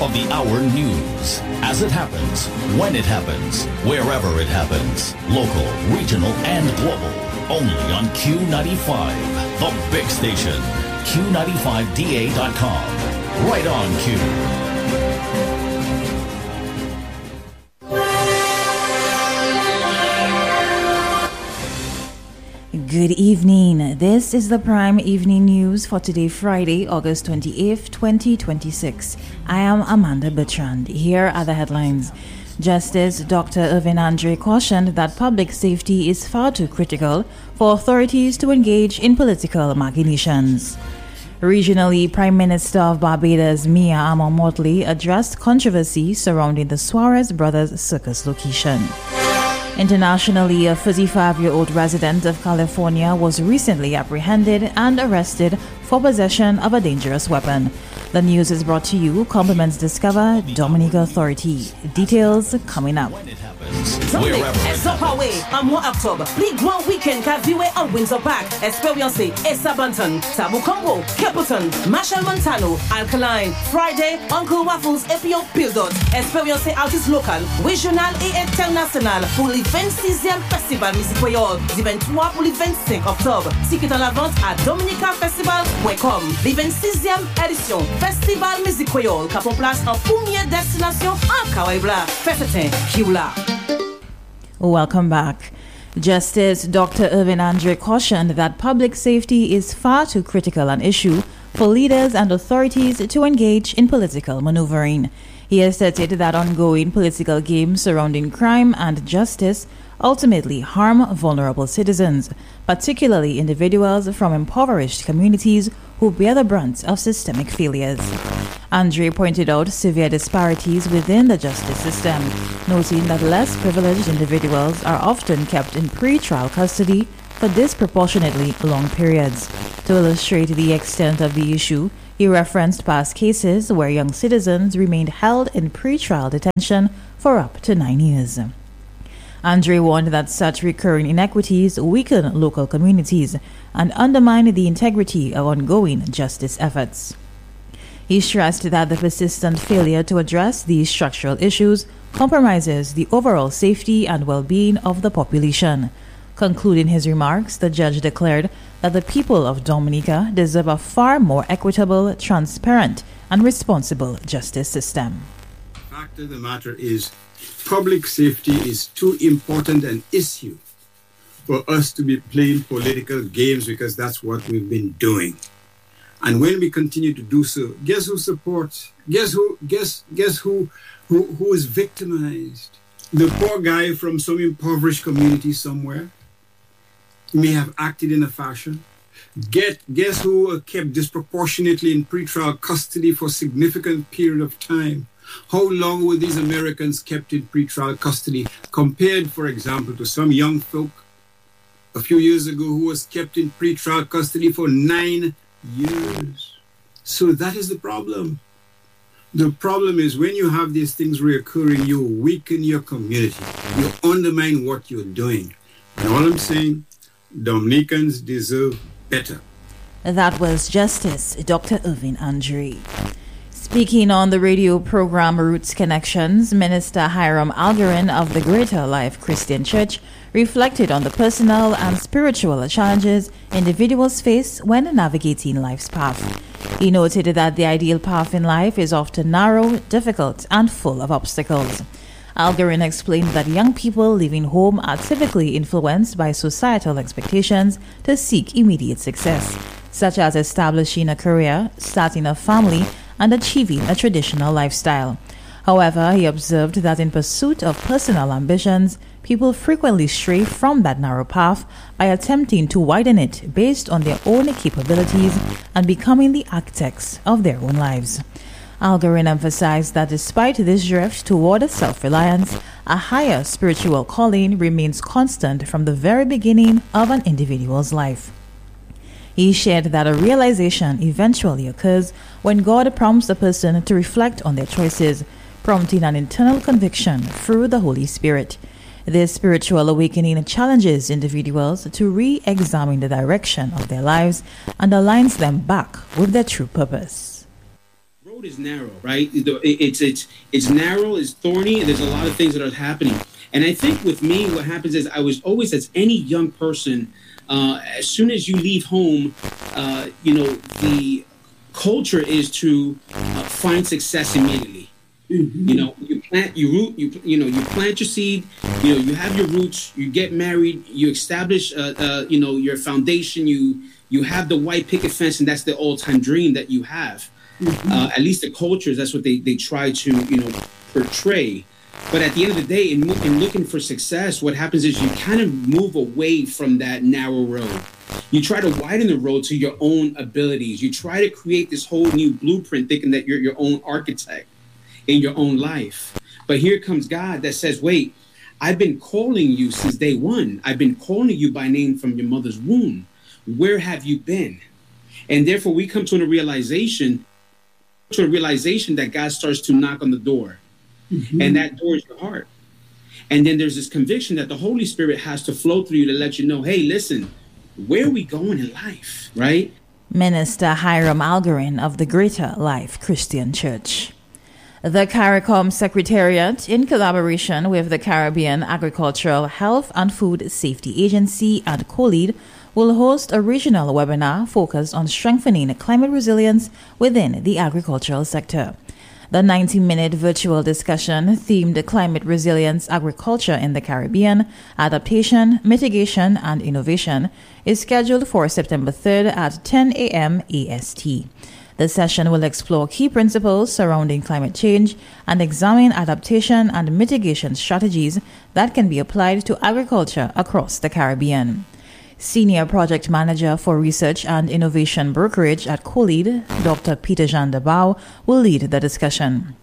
of the hour news. As it happens, when it happens, wherever it happens. Local, regional, and global. Only on Q95, the big station. Q95DA.com. Right on Q. Good evening. This is the Prime Evening News for today, Friday, August 28th, 2026. I am Amanda Bertrand. Here are the headlines. Justice Dr. Irvin Andre cautioned that public safety is far too critical for authorities to engage in political machinations. Regionally, Prime Minister of Barbados Mia Amor-Motley addressed controversy surrounding the Suarez Brothers circus location. Internationally, a 35-year-old resident of California was recently apprehended and arrested for possession of a dangerous weapon. The news is brought to you. Compliments Discover Dominica Authority. Details coming up. Sunday, Esopawe, Amo October, Big One Weekend, Kaviwe and Windsor Park, Experience, Esa Banton, Tabu Combo, Capleton, Marshall Montano, Alkaline, Friday, Uncle Waffles, Epio Pildot, Experience Artist Local, Regional et International, pour le 26e Festival Musique Creole, du 23 pour le 25 octobre. Ticket en la vente à dominicafestival.com. Le 26e édition Festival Musique Creole, qui prend place en première destination en Kawaibla, Fessetin, Kiula. Welcome back. Justice Dr. Irvin Andre cautioned that public safety is far too critical an issue for leaders and authorities to engage in political maneuvering. He asserted that ongoing political games surrounding crime and justice ultimately harm vulnerable citizens, particularly individuals from impoverished communities who bear the brunt of systemic failures. Andre pointed out severe disparities within the justice system, noting that less privileged individuals are often kept in pre-trial custody for disproportionately long periods. To illustrate the extent of the issue, he referenced past cases where young citizens remained held in pre-trial detention for up to 9 years. Andre warned that such recurring inequities weaken local communities and undermine the integrity of ongoing justice efforts. He stressed that the persistent failure to address these structural issues compromises the overall safety and well-being of the population. Concluding his remarks, the judge declared that the people of Dominica deserve a far more equitable, transparent, and responsible justice system. The fact of the matter is, public safety is too important an issue for us to be playing political games, because that's what we've been doing. And when we continue to do so, guess who supports? Guess who is victimized? The poor guy from some impoverished community somewhere may have acted in a fashion. Guess who kept disproportionately in pretrial custody for a significant period of time? How long were these Americans kept in pretrial custody compared, for example, to some young folk a few years ago who was kept in pretrial custody for 9 years? So that is the problem. The problem is when you have these things reoccurring, you weaken your community. You undermine what you're doing. And all I'm saying, Dominicans deserve better. That was Justice Dr. Irvin Andre. Speaking on the radio program Roots Connections, Minister Hiram Algarin of the Greater Life Christian Church reflected on the personal and spiritual challenges individuals face when navigating life's path. He noted that the ideal path in life is often narrow, difficult, and full of obstacles. Algarin explained that young people leaving home are typically influenced by societal expectations to seek immediate success, such as establishing a career, starting a family, and achieving a traditional lifestyle. However, he observed that in pursuit of personal ambitions, people frequently stray from that narrow path by attempting to widen it based on their own capabilities and becoming the architects of their own lives. Algarin emphasized that despite this drift toward self-reliance, a higher spiritual calling remains constant from the very beginning of an individual's life. He shared that a realization eventually occurs when God prompts a person to reflect on their choices, prompting an internal conviction through the Holy Spirit. This spiritual awakening challenges individuals to re-examine the direction of their lives and aligns them back with their true purpose. road is narrow, right? It's narrow, it's thorny, and there's a lot of things that are happening. And I think with me, what happens is I was always, as any young person, as soon as you leave home, the culture is to find success immediately. Mm-hmm. You plant your seed, you have your roots, you get married, you establish, your foundation, you have the white picket fence, and that's the all-time dream that you have. Mm-hmm. At least the cultures, that's what they try to, portray. But at the end of the day, in looking for success, what happens is you kind of move away from that narrow road. You try to widen the road to your own abilities. You try to create this whole new blueprint, thinking that you're your own architect in your own life. But here comes God that says, wait, I've been calling you since day one. I've been calling you by name from your mother's womb. Where have you been? And therefore, we come to a realization that God starts to knock on the door. Mm-hmm. And that door is your heart. And then there's this conviction that the Holy Spirit has to flow through you to let you know, hey, listen, where are we going in life, right? Minister Hiram Algarin of the Greater Life Christian Church. The CARICOM Secretariat, in collaboration with the Caribbean Agricultural Health and Food Safety Agency and COLEAD, will host a regional webinar focused on strengthening climate resilience within the agricultural sector. The 90-minute virtual discussion themed Climate Resilience Agriculture in the Caribbean, Adaptation, Mitigation, and Innovation is scheduled for September 3rd at 10 a.m. AST. The session will explore key principles surrounding climate change and examine adaptation and mitigation strategies that can be applied to agriculture across the Caribbean. Senior Project Manager for Research and Innovation Brokerage at COLEAD, Dr. Peter Jean Debau, will lead the discussion.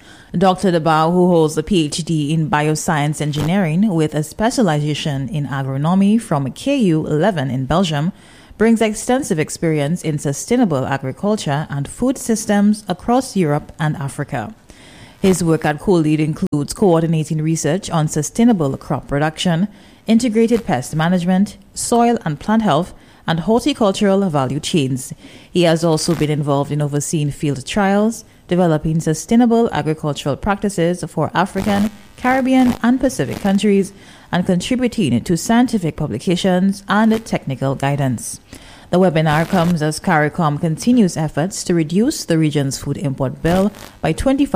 Dr. Debau, who holds a PhD in Bioscience Engineering with a specialization in agronomy from KU Leuven in Belgium, brings extensive experience in sustainable agriculture and food systems across Europe and Africa. His work at COLEAD includes coordinating research on sustainable crop production, integrated pest management, soil and plant health, and horticultural value chains. He has also been involved in overseeing field trials, developing sustainable agricultural practices for African, Caribbean, and Pacific countries, and contributing to scientific publications and technical guidance. The webinar comes as CARICOM continues efforts to reduce the region's food import bill by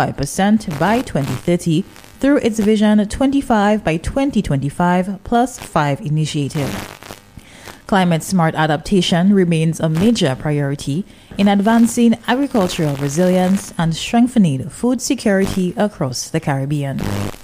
25% by 2030 through its Vision 25 by 2025 plus 5 initiative. Climate-smart adaptation remains a major priority in advancing agricultural resilience and strengthening food security across the Caribbean.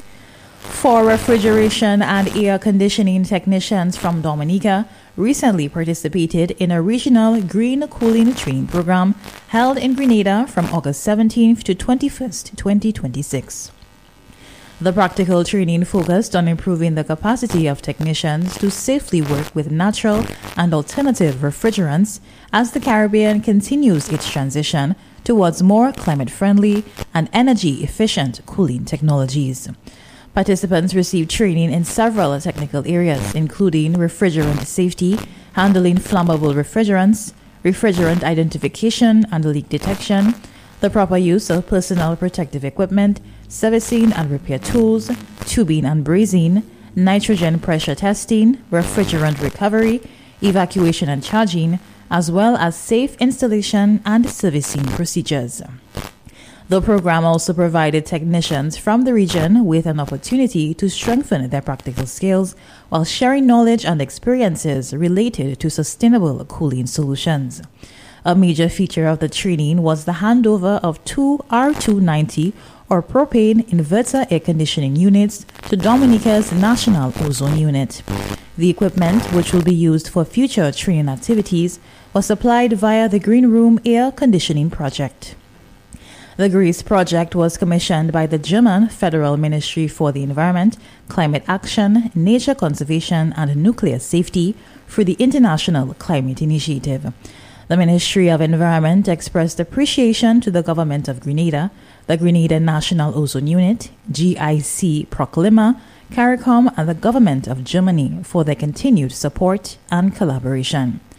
4 refrigeration and air conditioning technicians from Dominica recently participated in a regional green cooling training program held in Grenada from August 17th to 21st, 2026. The practical training focused on improving the capacity of technicians to safely work with natural and alternative refrigerants as the Caribbean continues its transition towards more climate-friendly and energy-efficient cooling technologies. Participants received training in several technical areas, including refrigerant safety, handling flammable refrigerants, refrigerant identification and leak detection, the proper use of personal protective equipment, servicing and repair tools, tubing and brazing, nitrogen pressure testing, refrigerant recovery, evacuation and charging, as well as safe installation and servicing procedures. The program also provided technicians from the region with an opportunity to strengthen their practical skills while sharing knowledge and experiences related to sustainable cooling solutions. A major feature of the training was the handover of 2 R290 or propane inverter air conditioning units to Dominica's National Ozone Unit. The equipment, which will be used for future training activities, was supplied via the Green Room Air Conditioning Project. The GREASE project was commissioned by the German Federal Ministry for the Environment, Climate Action, Nature Conservation and Nuclear Safety through the International Climate Initiative. The Ministry of Environment expressed appreciation to the Government of Grenada, the Grenada National Ozone Unit, GIC Proclima, CARICOM, and the Government of Germany for their continued support and collaboration.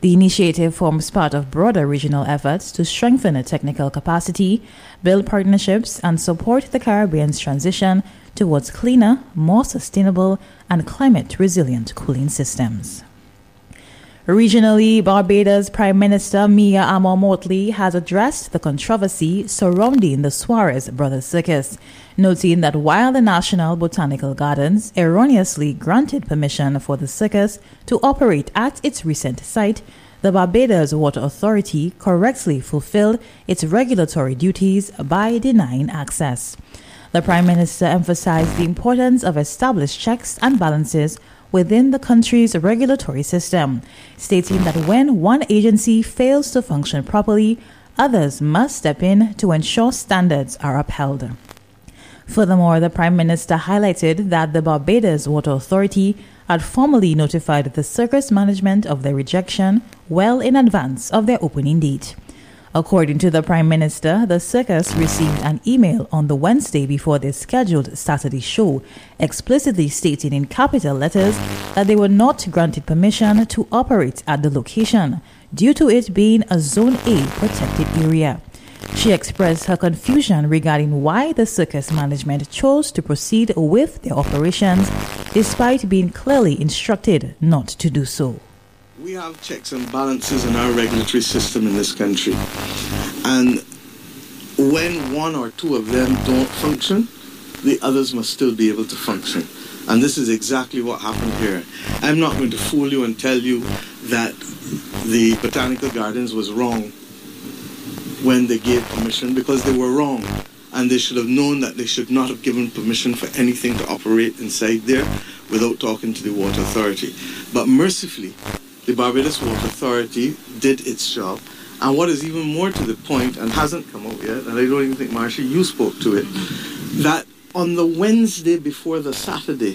The initiative forms part of broader regional efforts to strengthen technical capacity, build partnerships, and support the Caribbean's transition towards cleaner, more sustainable, and climate-resilient cooling systems. Regionally, Barbados Prime Minister Mia Amor-Motley has addressed the controversy surrounding the Suarez Brothers Circus, noting that while the National Botanical Gardens erroneously granted permission for the circus to operate at its recent site, the Barbados Water Authority correctly fulfilled its regulatory duties by denying access. The Prime Minister emphasized the importance of established checks and balances within the country's regulatory system, stating that when one agency fails to function properly, others must step in to ensure standards are upheld. Furthermore, the Prime Minister highlighted that the Barbados Water Authority had formally notified the circus management of their rejection well in advance of their opening date. According to the Prime Minister, the circus received an email on the Wednesday before their scheduled Saturday show, explicitly stating in capital letters that they were not granted permission to operate at the location due to it being a Zone A protected area. She expressed her confusion regarding why the circus management chose to proceed with their operations despite being clearly instructed not to do so. We have checks and balances in our regulatory system in this country. And when one or two of them don't function, the others must still be able to function. And this is exactly what happened here. I'm not going to fool you and tell you that the Botanical Gardens was wrong when they gave permission, because they were wrong. And they should have known that they should not have given permission for anything to operate inside there without talking to the Water Authority. But mercifully, the Barbados Water Authority did its job. And what is even more to the point, and hasn't come out yet, and I don't even think, Marcia, you spoke to it, that on the Wednesday before the Saturday,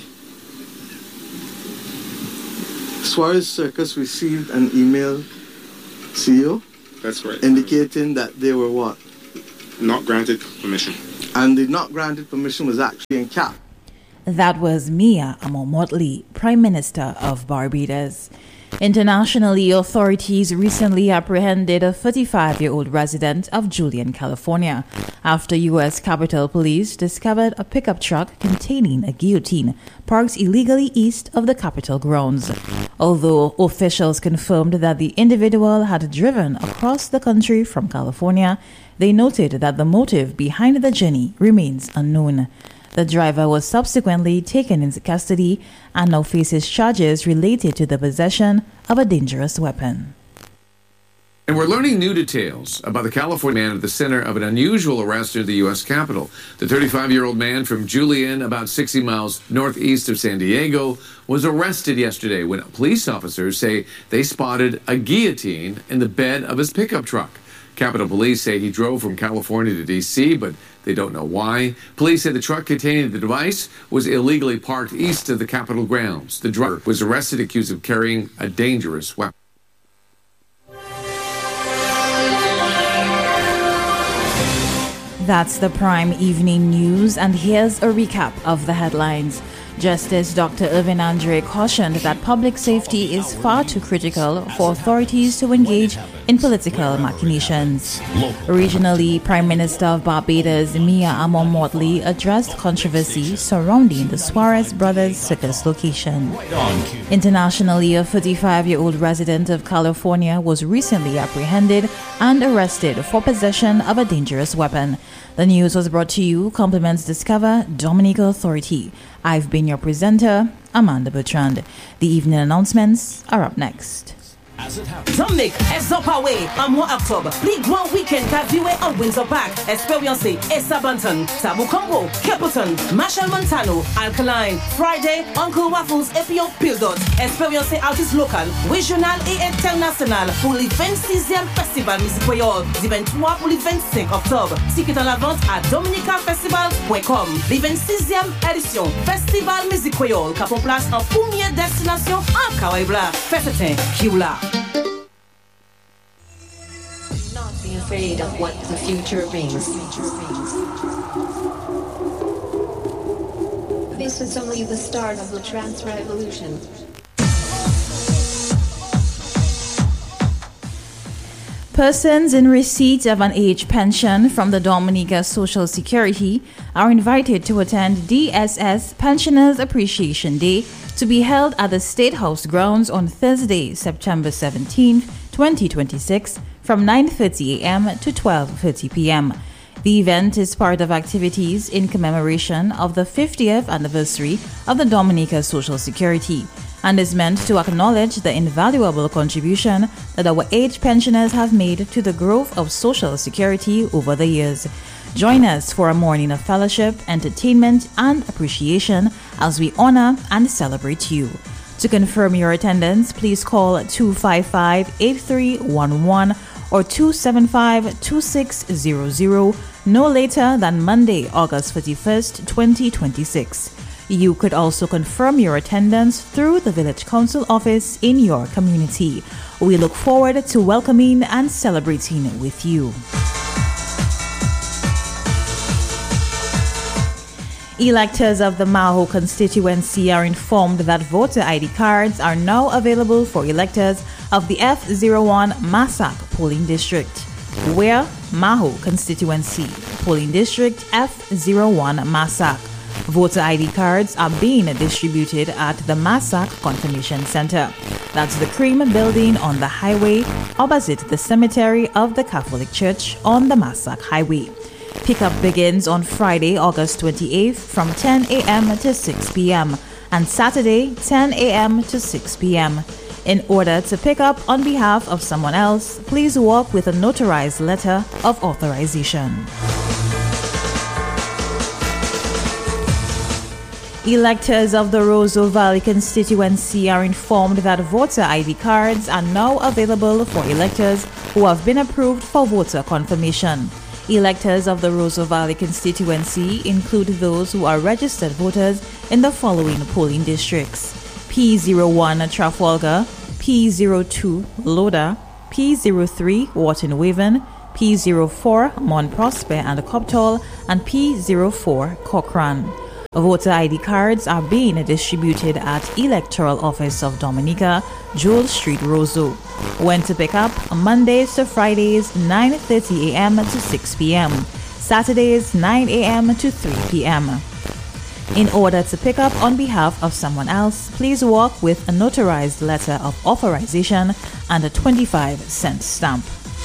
Suarez Circus received an email, CEO? That's right. Indicating that they were what? Not granted permission. And the not granted permission was actually in cap. That was Mia Amor-Motley, Prime Minister of Barbados. Internationally, authorities recently apprehended a 35-year-old resident of Julian, California, after U.S. Capitol Police discovered a pickup truck containing a guillotine parked illegally east of the Capitol grounds. Although officials confirmed that the individual had driven across the country from California, they noted that the motive behind the journey remains unknown. The driver was subsequently taken into custody and now faces charges related to the possession of a dangerous weapon. And we're learning new details about the California man at the center of an unusual arrest near the U.S. Capitol. The 35-year-old man from Julian, about 60 miles northeast of San Diego, was arrested yesterday when police officers say they spotted a guillotine in the bed of his pickup truck. Capitol Police say he drove from California to D.C., but they don't know why. Police say the truck containing the device was illegally parked east of the Capitol grounds. The driver was arrested accused of carrying a dangerous weapon. That's the Prime Evening News, and here's a recap of the headlines. Justice Dr. Irvin Andre cautioned that public safety is far too critical for authorities to engage in political machinations. Regionally, Prime Minister of Barbados Mia Amor-Motley addressed controversy surrounding the Suarez Brothers Circus location. Internationally, a 35-year-old resident of California was recently apprehended and arrested for possession of a dangerous weapon. The news was brought to you, compliments Discover Dominica Authority. I've been your presenter, Amanda Bertrand. The evening announcements are up next. Dominic, Ezopawe, Amwa October. Big one weekend, Kaviwe and Windsor Park. Experience Esa Banton, Tabu Combo, Capleton, Marshall Montano, Alkaline. Friday, Uncle Waffles, Epio Pildot. Experience artist local, regional et international pour le 26e Festival Musique Creole. Du 23 pour le 25 octobre. Ticket en la vente à dominicafestival.com. Le 26e édition Festival Musique Creole. Qui prend place en première destination en Kawaibla. Festin, Kiula. Not be afraid of what the future brings. This is only the start of the trance revolution. Persons in receipt of an age pension from the Dominica Social Security are invited to attend DSS Pensioners Appreciation Day to be held at the State House grounds on Thursday, September 17, 2026 from 9:30 a.m. to 12:30 p.m. The event is part of activities in commemoration of the 50th anniversary of the Dominica Social Security and is meant to acknowledge the invaluable contribution that our age pensioners have made to the growth of Social Security over the years. Join us for a morning of fellowship, entertainment, and appreciation as we honor and celebrate you. To confirm your attendance, please call 255-8311 or 275-2600 no later than Monday, August 31st, 2026. You could also confirm your attendance through the Village Council office in your community. We look forward to welcoming and celebrating with you. Electors of the Maho constituency are informed that voter ID cards are now available for electors of the F01 Massac polling district. Where? Maho constituency, polling district F01 Massac. Voter ID cards are being distributed at the Massac Confirmation Center. That's the Cream building on the highway opposite the cemetery of the Catholic Church on the Massac Highway. Pickup begins on Friday, August 28th from 10 a.m. to 6 p.m. and Saturday, 10 a.m. to 6 p.m. In order to pick up on behalf of someone else, please walk with a notarized letter of authorization. Electors of the Roseau Valley constituency are informed that voter ID cards are now available for electors who have been approved for voter confirmation. Electors of the Roseau Valley constituency include those who are registered voters in the following polling districts: P01 Trafalgar, P02 Loda, P03 Wharton Waven, P04 Mont Prosper and Copthall, and P04 Cochrane. Voter ID cards are being distributed at Electoral Office of Dominica, Jewel Street, Roseau. When to pick up? Mondays to Fridays, 9:30 a.m. to 6 p.m. Saturdays, 9 a.m. to 3 p.m. In order to pick up on behalf of someone else, please walk with a notarized letter of authorization and a 25-cent stamp.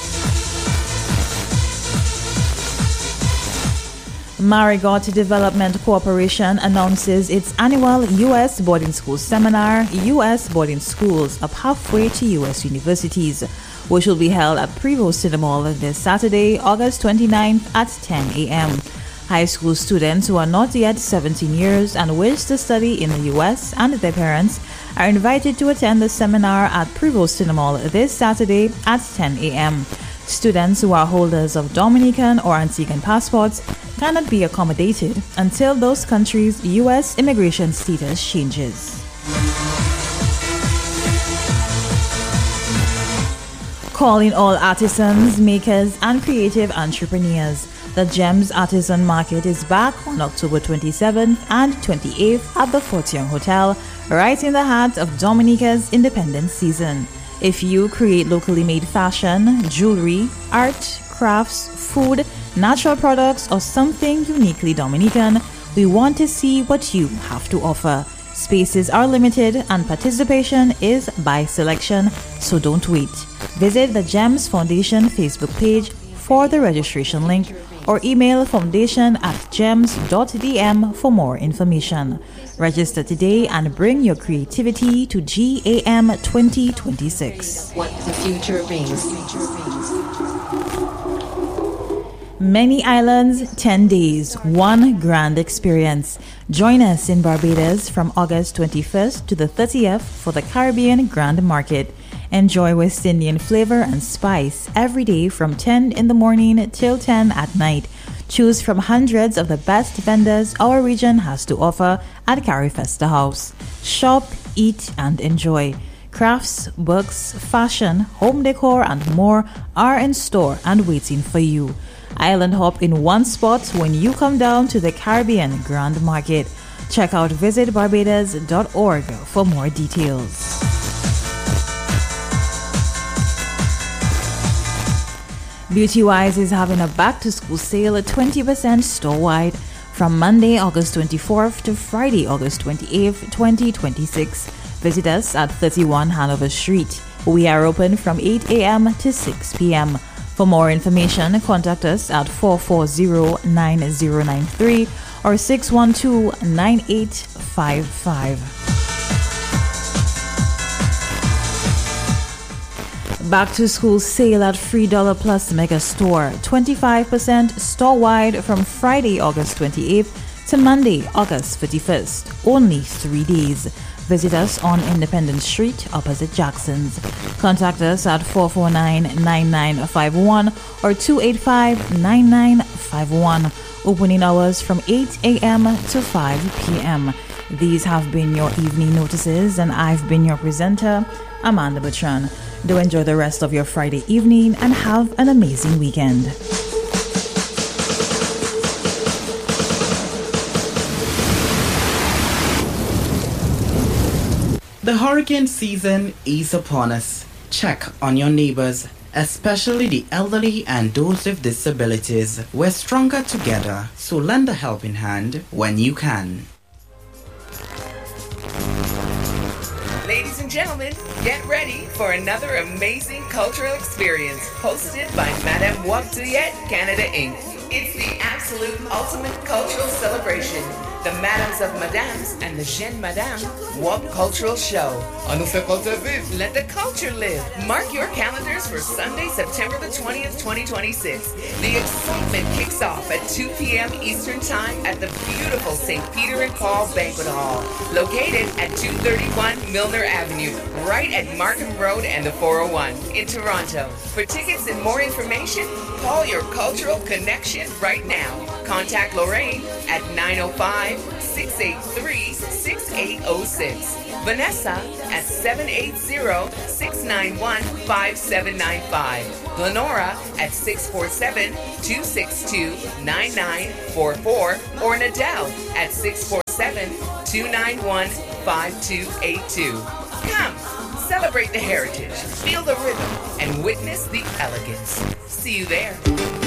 Marigot Development Corporation announces its annual U.S. Boarding School Seminar, U.S. Boarding Schools Up Halfway to U.S. Universities, which will be held at Prevost Cinema Hall this Saturday, August 29th at 10 a.m. High school students who are not yet 17 years and wish to study in the U.S. and their parents are invited to attend the seminar at Prevost Cinema Hall this Saturday at 10 a.m. Students who are holders of Dominican or Antiguan passports cannot be accommodated until those countries' U.S. immigration status changes. Calling all artisans, makers, and creative entrepreneurs. The GEMS Artisan Market is back on October 27th and 28th at the Fort Young Hotel, right in the heart of Dominica's independence season. If you create locally made fashion, jewelry, art, crafts, food, natural products, or something uniquely Dominican, we want to see what you have to offer. Spaces are limited and participation is by selection, so don't wait. Visit the GEMS Foundation Facebook page for the registration link or email foundation@gems.dm for more information. Register today and bring your creativity to GAM 2026. What the future brings. Many islands, 10 days, one grand experience. Join us in Barbados from August 21st to the 30th for the Caribbean Grand Market. Enjoy West Indian flavor and spice every day from 10 in the morning till 10 at night. Choose from hundreds of the best vendors our region has to offer at Carifesta House. Shop, eat, and enjoy. Crafts, books, fashion, home decor, and more are in store and waiting for you. Island hop in one spot when you come down to the Caribbean Grand Market. Check out visitbarbados.org for more details. Beauty Wise is having a back-to-school sale at 20% store-wide from Monday, August 24th to Friday, August 28th, 2026. Visit us at 31 Hanover Street. We are open from 8 a.m. to 6 p.m. For more information, contact us at 440-9093 or 612-9855. Back to school sale at $3 Plus Mega Store. 25% store-wide from Friday, August 28th to Monday, August 31st. Only 3 days. Visit us on Independence Street, opposite Jackson's. Contact us at 449-9951 or 285-9951. Opening hours from 8 a.m. to 5 p.m. These have been your evening notices, and I've been your presenter, Amanda Bertrand. Do enjoy the rest of your Friday evening and have an amazing weekend. The hurricane season is upon us. Check on your neighbors, especially the elderly and those with disabilities. We're stronger together, so lend a helping hand when you can. Ladies and gentlemen, get ready for another amazing cultural experience hosted by Madame Wap Duyet Canada Inc. It's the absolute ultimate cultural celebration. The Madams of Madames and the Jeune Madame Wap Cultural Show. Let the culture live. Mark your calendars for Sunday, September the 20th, 2026. The excitement kicks off at 2 p.m. Eastern Time at the beautiful St. Peter and Paul Banquet Hall, located at 231 Milner Avenue, right at Markham Road and the 401 in Toronto. For tickets and more information, call your cultural connection right now. Contact Lorraine at 905-683-6806. Vanessa at 780-691-5795. Glenora at 647-262-9944 or Nadell at 647-291-5282. Come, celebrate the heritage, feel the rhythm, and witness the elegance. See you there.